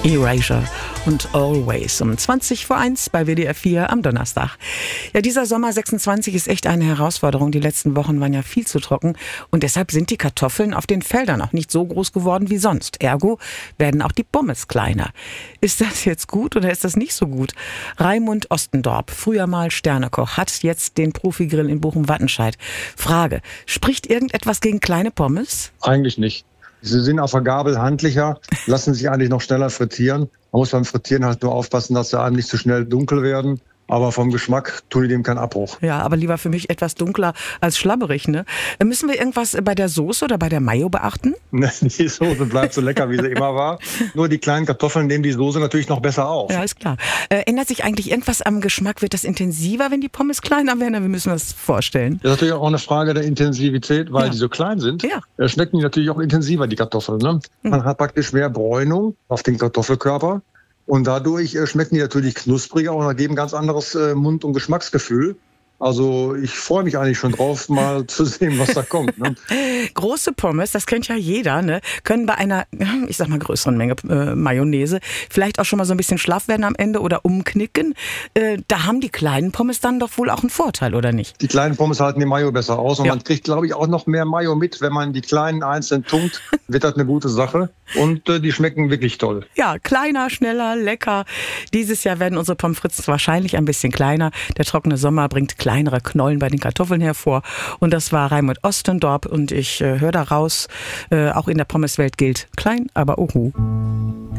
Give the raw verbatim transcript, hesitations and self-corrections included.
Erasure und Always um zwanzig vor eins bei W D R vier am Donnerstag. Ja, dieser Sommer sechsundzwanzig ist echt eine Herausforderung. Die letzten Wochen waren ja viel zu trocken und deshalb sind die Kartoffeln auf den Feldern auch nicht so groß geworden wie sonst. Ergo werden auch die Pommes kleiner. Ist das jetzt gut oder ist das nicht so gut? Raimund Ostendorp, früher mal Sternekoch, hat jetzt den Profigrill in Bochum-Wattenscheid. Frage, spricht irgendetwas gegen kleine Pommes? Eigentlich nicht. Sie sind auf der Gabel handlicher, lassen sich eigentlich noch schneller frittieren. Man muss beim Frittieren halt nur aufpassen, dass sie einem nicht zu schnell dunkel werden. Aber vom Geschmack tun die dem keinen Abbruch. Ja, aber lieber für mich etwas dunkler als schlabberig, ne? Müssen wir irgendwas bei der Soße oder bei der Mayo beachten? Die Soße bleibt so lecker, wie sie immer war. Nur die kleinen Kartoffeln nehmen die Soße natürlich noch besser auf. Ja, ist klar. Äh, ändert sich eigentlich irgendwas am Geschmack? Wird das intensiver, wenn die Pommes kleiner werden? Wir müssen das vorstellen. Das ist natürlich auch eine Frage der Intensivität, weil Ja. die so klein sind. Ja. äh, Schmecken die natürlich auch intensiver, die Kartoffeln. Ne? Mhm. Man hat praktisch mehr Bräunung auf den Kartoffelkörper. Und dadurch äh, schmecken die natürlich knuspriger und ergeben ganz anderes äh, Mund- und Geschmacksgefühl. Also ich freue mich eigentlich schon drauf, mal zu sehen, was da kommt. Ne? Große Pommes, das kennt ja jeder, ne? Können bei einer, ich sag mal, größeren Menge äh, Mayonnaise vielleicht auch schon mal so ein bisschen schlaff werden am Ende oder umknicken. Äh, da haben die kleinen Pommes dann doch wohl auch einen Vorteil, oder nicht? Die kleinen Pommes halten die Mayo besser aus und Ja. man kriegt, glaube ich, auch noch mehr Mayo mit, wenn man die kleinen einzeln tunkt. Wird das eine gute Sache und äh, die schmecken wirklich toll. Ja, kleiner, schneller, lecker. Dieses Jahr werden unsere Pommes frites wahrscheinlich ein bisschen kleiner. Der trockene Sommer bringt kleinere Knollen bei den Kartoffeln hervor. Und das war Raimund Ostendorp und ich äh, höre da raus, äh, auch in der Pommeswelt gilt klein, aber uhu.